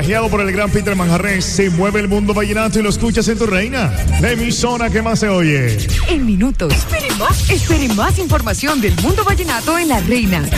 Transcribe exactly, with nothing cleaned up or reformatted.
homenajeado por el gran Peter Manjarres. Se mueve el mundo vallenato y lo escuchas en tu reina, la emisora que más se oye. En minutos, espere más, espere más información del mundo vallenato en la reina.